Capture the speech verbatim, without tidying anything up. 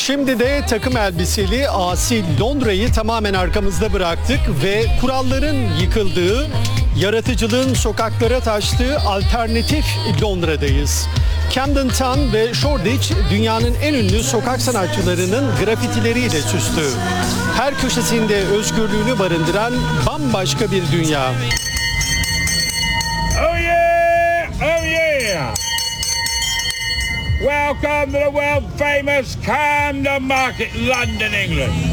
Şimdi de takım elbiseli asil Londra'yı tamamen arkamızda bıraktık ve kuralların yıkıldığı, yaratıcılığın sokaklara taştığı alternatif Londra'dayız. Camden Town ve Shoreditch dünyanın en ünlü sokak sanatçılarının grafitileriyle süslü. Her köşesinde özgürlüğünü barındıran bambaşka bir dünya. Oh yeah! Oh yeah! Welcome to the world famous Camden Market, London, England.